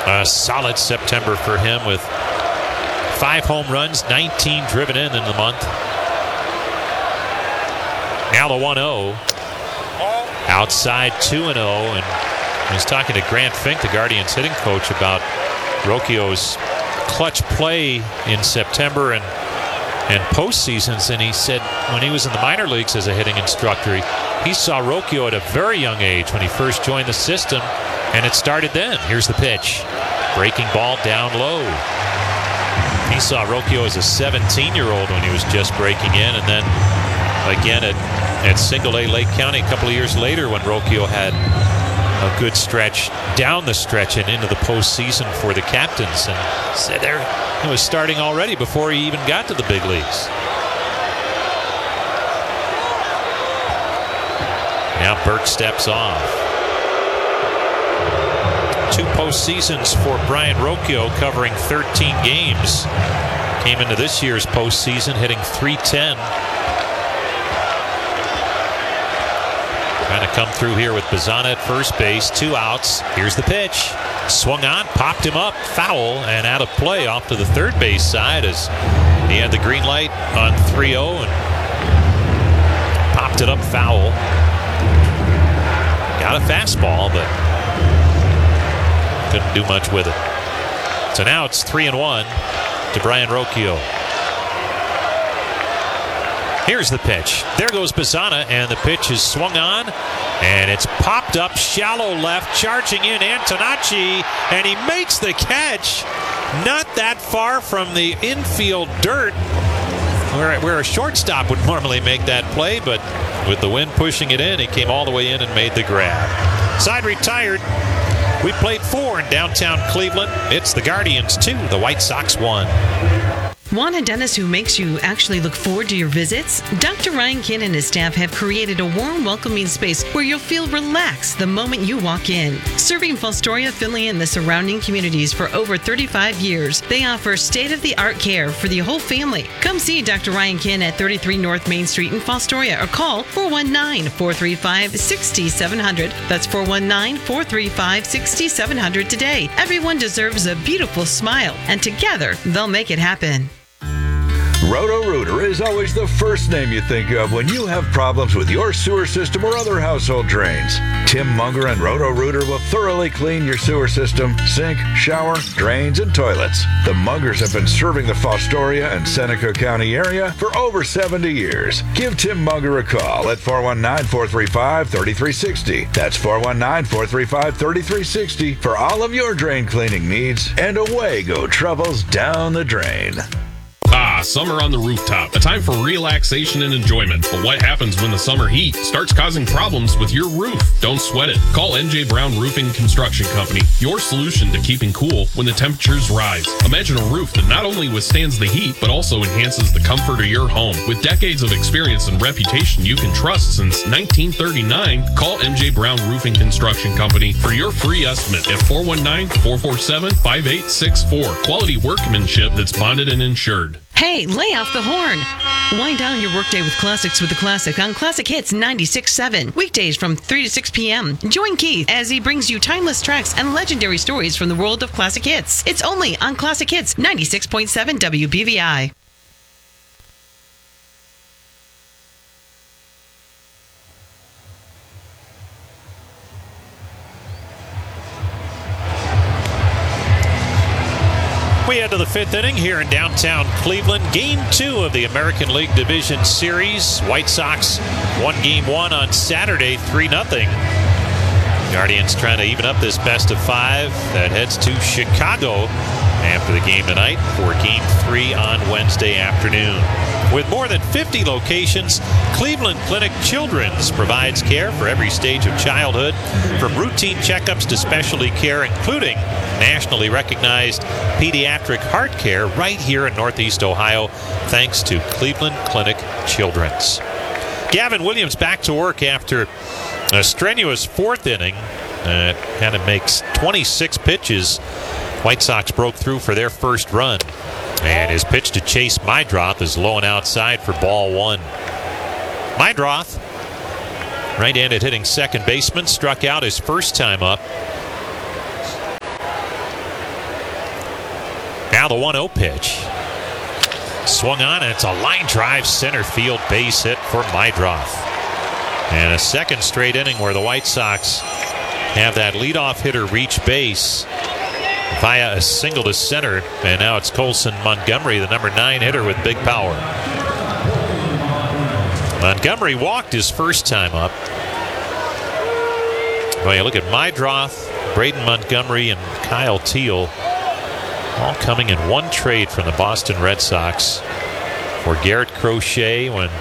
A solid September for him with 5 home runs, 19 driven in the month. Now the 1-0. Outside 2-0. And I was talking to Grant Fink, the Guardians hitting coach, about Rocchio's clutch play in September and postseasons, and he said when he was in the minor leagues as a hitting instructor, he saw Rocchio at a very young age when he first joined the system, and it started then. Here's the pitch. Breaking ball down low. He saw Rocchio as a 17-year-old when he was just breaking in, and then again at Single A Lake County a couple of years later when Rocchio had a good stretch down the stretch and into the postseason for the Captains, and said it was starting already before he even got to the big leagues. Now Burke steps off. 2 postseasons for Brayan Rocchio, covering 13 games. Came into this year's postseason hitting .310. Trying to come through here with Bazana at first base. 2 outs. Here's the pitch. Swung on, popped him up, foul, and out of play off to the third base side as he had the green light on 3-0 and popped it up foul. Got a fastball, but couldn't do much with it. So now it's 3-1 to Brayan Rocchio. Here's the pitch. There goes Bazana, and the pitch is swung on, and it's popped up shallow left, charging in Antonacci, and he makes the catch. Not that far from the infield dirt where a shortstop would normally make that play, but with the wind pushing it in, he came all the way in and made the grab. Side retired. We played 4 in downtown Cleveland. It's the Guardians 2, the White Sox 1. Want a dentist who makes you actually look forward to your visits? Dr. Ryan Kinn and his staff have created a warm, welcoming space where you'll feel relaxed the moment you walk in. Serving Fostoria, Findlay, and the surrounding communities for over 35 years, they offer state-of-the-art care for the whole family. Come see Dr. Ryan Kinn at 33 North Main Street in Fostoria or call 419-435-6700. That's 419-435-6700 today. Everyone deserves a beautiful smile, and together they'll make it happen. Roto-Rooter is always the first name you think of when you have problems with your sewer system or other household drains. Tim Munger and Roto-Rooter will thoroughly clean your sewer system, sink, shower, drains, and toilets. The Mungers have been serving the Fostoria and Seneca County area for over 70 years. Give Tim Munger a call at 419-435-3360. That's 419-435-3360 for all of your drain cleaning needs, and away go troubles down the drain. Summer on the rooftop, a time for relaxation and enjoyment. But what happens when the summer heat starts causing problems with your roof? Don't sweat it. Call NJ Brown Roofing Construction Company, your solution to keeping cool when the temperatures rise. Imagine a roof that not only withstands the heat, but also enhances the comfort of your home. With decades of experience and reputation you can trust since 1939, call NJ Brown Roofing Construction Company for your free estimate at 419-447-5864. Quality workmanship that's bonded and insured. Hey, lay off the horn. Wind down your workday with classics with the Classic on Classic Hits 96.7. Weekdays from 3 to 6 p.m. Join Keith as he brings you timeless tracks and legendary stories from the world of classic hits. It's only on Classic Hits 96.7 WBVI. We head to the 5th inning here in downtown Cleveland. Game 2 of the American League Division Series. White Sox won Game 1 on Saturday, 3-0. Guardians trying to even up this best of 5 that heads to Chicago after the game tonight for Game 3 on Wednesday afternoon. With more than 50 locations, Cleveland Clinic Children's provides care for every stage of childhood, from routine checkups to specialty care, including nationally recognized pediatric heart care right here in Northeast Ohio, thanks to Cleveland Clinic Children's. Gavin Williams back to work after a strenuous 4th inning. Had to make 26 pitches. White Sox broke through for their first run. And his pitch to Chase Meidroth is low and outside for ball 1. Meidroth, right-handed hitting second baseman, struck out his first time up. the 1-0 pitch. Swung on, and it's a line drive center field base hit for Meidroth. And a second straight inning where the White Sox have that leadoff hitter reach base via a single to center. And now it's Colson Montgomery, the number 9 hitter with big power. Montgomery walked his first time up. Well, you look at Meidroth, Braden Montgomery, and Kyle Teal all coming in one trade from the Boston Red Sox for Garrett Crochet when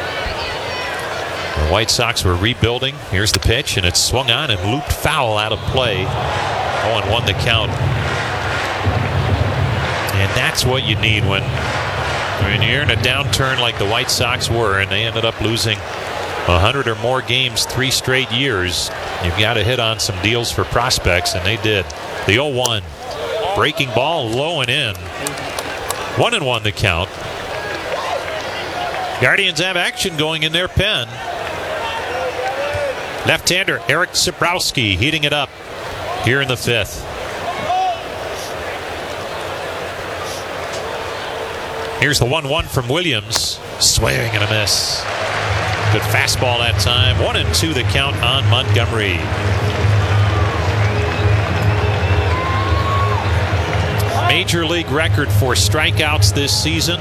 the White Sox were rebuilding. Here's the pitch, and it's swung on and looped foul out of play. 0-1 the count. And that's what you need when you're in a downturn like the White Sox were, and they ended up losing 100 or more games 3 straight years. You've got to hit on some deals for prospects, and they did. The 0-1. Breaking ball low and in. 1-1 the count. Guardians have action going in their pen. Left-hander Eric Sabrowski heating it up here in the 5th. Here's the 1-1 from Williams. Swing and a miss. Good fastball that time. 1-2 the count on Montgomery. Major league record for strikeouts this season,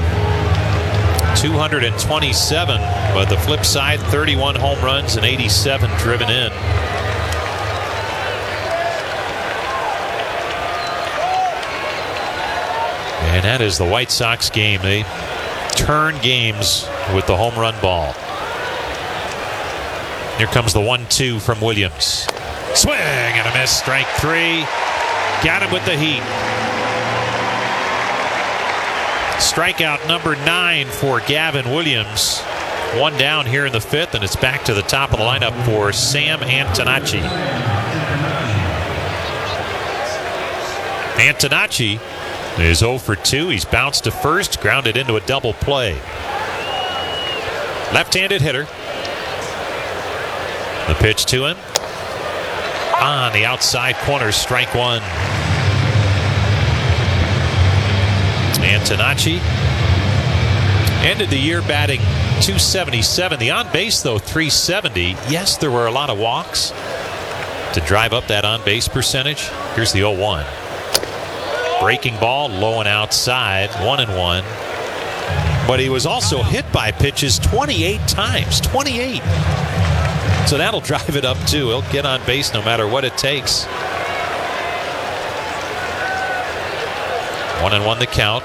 227, but the flip side, 31 home runs and 87 driven in. And that is the White Sox game. They turn games with the home run ball. Here comes the 1-2 from Williams. Swing and a miss, strike 3. Got him with the heat. Strikeout number 9 for Gavin Williams. 1 down here in the 5th, and it's back to the top of the lineup for Sam Antonacci. Antonacci is 0 for 2. He's bounced to first, grounded into a double play. Left-handed hitter. The pitch to him. On the outside corner, strike 1. Antonacci ended the year batting .277. The on base, though, .370. Yes, there were a lot of walks to drive up that on base percentage. Here's the 0-1. Breaking ball, low and outside, 1-1. But he was also hit by pitches 28 times. 28. So that'll drive it up, too. He'll get on base no matter what it takes. 1-1 the count.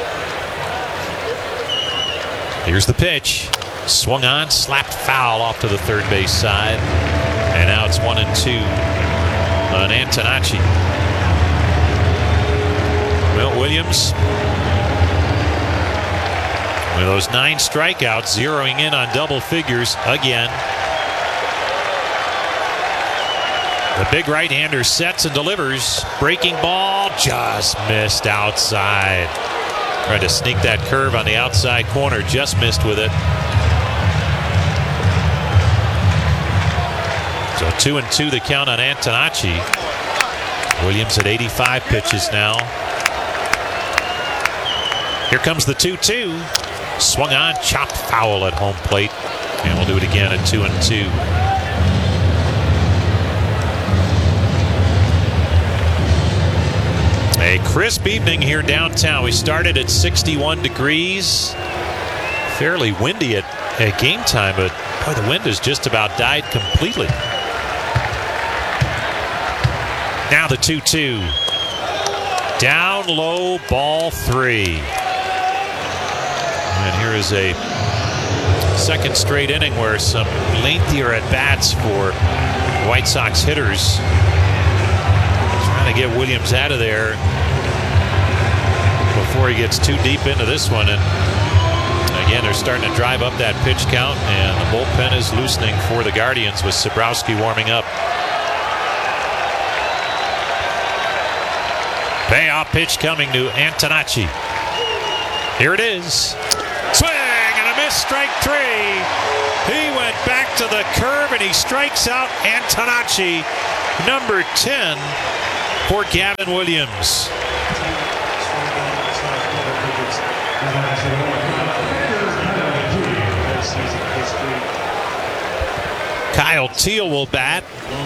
Here's the pitch. Swung on, slapped foul off to the third base side. And now it's 1-2 on Antonacci. Will Williams, with those 9 strikeouts, zeroing in on double figures again. The big right-hander sets and delivers. Breaking ball just missed outside. Tried to sneak that curve on the outside corner. Just missed with it. So 2-2 the count on Antonacci. Williams at 85 pitches now. Here comes the 2-2. Swung on, chopped foul at home plate. And we'll do it again at 2-2. A crisp evening here downtown. We started at 61 degrees. Fairly windy at game time, but boy, the wind has just about died completely. Now the 2-2. Down low, ball 3. And here is a second straight inning where some lengthier at-bats for White Sox hitters. Trying to get Williams out of there before he gets too deep into this one. And again, they're starting to drive up that pitch count, and the bullpen is loosening for the Guardians with Sabrowski warming up. Payoff pitch coming to Antonacci. Here it is. Swing and a miss, strike 3. He went back to the curve and he strikes out Antonacci, number 10 for Gavin Williams. Kyle Teal will bat.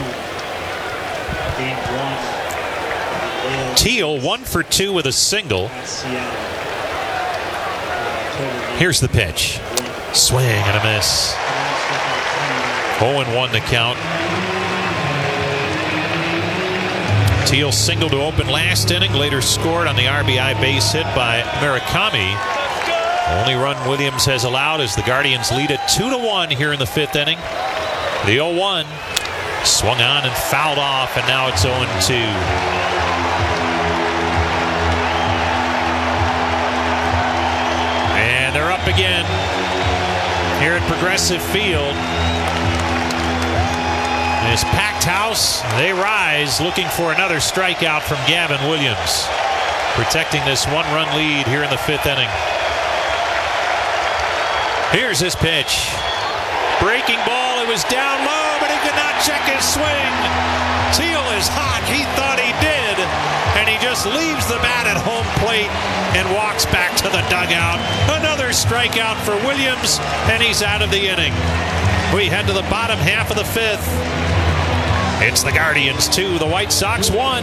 Teal 1 for 2 with a single. Here's the pitch. Swing and a miss. 0-1 the count. Teal singled to open last inning, later scored on the RBI base hit by Murakami. Only run Williams has allowed as the Guardians lead it 2-1 here in the 5th inning. The 0-1 swung on and fouled off, and now it's 0-2. And they're up again here at Progressive Field. This packed house, they rise looking for another strikeout from Gavin Williams, protecting this 1-run lead here in the 5th inning. Here's his pitch. Breaking ball, it was down low, but he could not check his swing. Teal is hot, he thought he did, and he just leaves the bat at home plate and walks back to the dugout. Another strikeout for Williams, and he's out of the inning. We head to the bottom half of the 5th. It's the Guardians 2, the White Sox 1.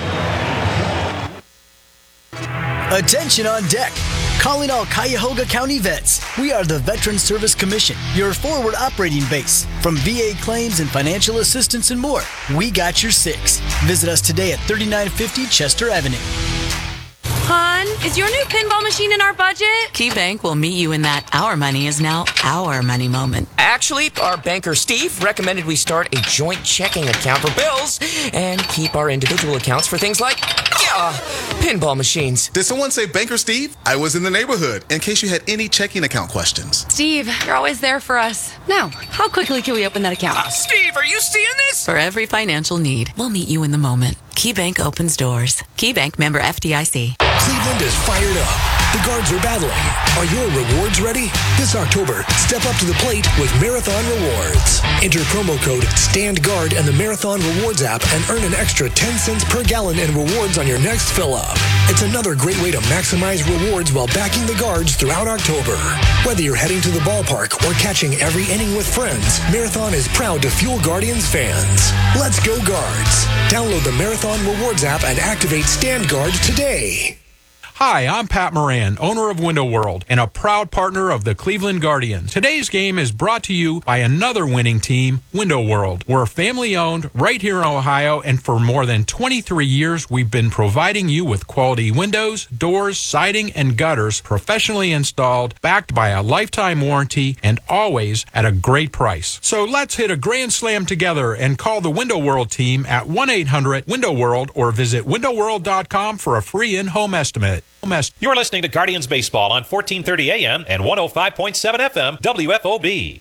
Attention on deck. Calling all Cuyahoga County vets. We are the Veteran Service Commission, your forward operating base. From VA claims and financial assistance and more, we got your six. Visit us today at 3950 Chester Avenue. Hon, is your new pinball machine in our budget? KeyBank will meet you in that our money is now our money moment. Actually, our banker Steve recommended we start a joint checking account for bills and keep our individual accounts for things like, pinball machines. Did someone say Banker Steve? I was in the neighborhood in case you had any checking account questions. Steve, you're always there for us. Now, how quickly can we open that account? Steve, are you seeing this? For every financial need, we'll meet you in the moment. KeyBank opens doors. KeyBank, member FDIC. Cleveland is fired up. The Guards are battling. Are your rewards ready? This October, step up to the plate with Marathon Rewards. Enter promo code STANDGUARD in the Marathon Rewards app and earn an extra 10 cents per gallon in rewards on your next fill-up. It's another great way to maximize rewards while backing the Guards throughout October. Whether you're heading to the ballpark or catching every inning with friends, Marathon is proud to fuel Guardians fans. Let's go Guards. Download the Marathon Rewards app and activate StandGuard today. Hi, I'm Pat Moran, owner of Window World and a proud partner of the Cleveland Guardians. Today's game is brought to you by another winning team, Window World. We're family-owned right here in Ohio, and for more than 23 years, we've been providing you with quality windows, doors, siding, and gutters professionally installed, backed by a lifetime warranty, and always at a great price. So let's hit a grand slam together and call the Window World team at 1-800-WINDOW-WORLD or visit windowworld.com for a free in-home estimate. You're listening to Guardians Baseball on 1430 AM and 105.7 FM WFOB.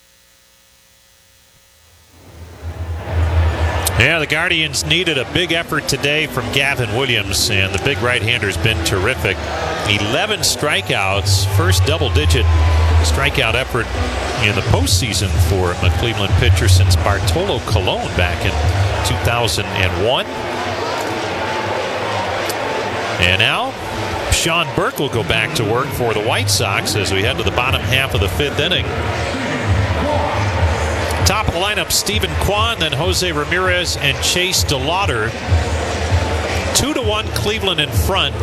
Yeah, the Guardians needed a big effort today from Gavin Williams, and the big right-hander's been terrific. 11 strikeouts, first double-digit strikeout effort in the postseason for a Cleveland pitcher since Bartolo Colon back in 2001. And now Sean Burke will go back to work for the White Sox as we head to the bottom half of the 5th inning. Top of the lineup, Stephen Kwan, then Jose Ramirez and Chase DeLauder. 2-1 Cleveland in front.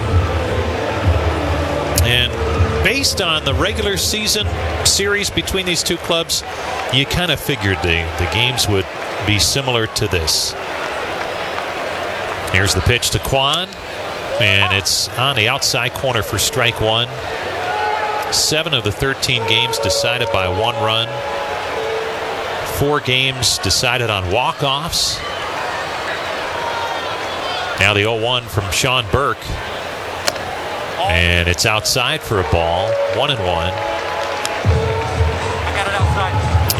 And based on the regular season series between these two clubs, you kind of figured the games would be similar to this. Here's the pitch to Kwan. And it's on the outside corner for strike one. 7 of the 13 games decided by 1 run. 4 games decided on walk-offs. Now the 0-1 from Sean Burke. And it's outside for a ball. 1-1. I got it outside.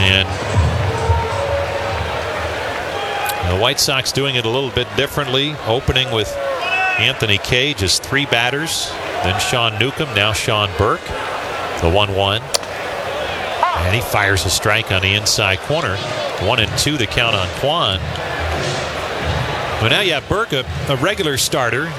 And the White Sox doing it a little bit differently, opening with Anthony Cage as 3 batters, then Sean Newcomb, now Sean Burke. The 1-1. And he fires a strike on the inside corner. 1-2 the count on Kwan. Well, now you have Burke, a regular starter.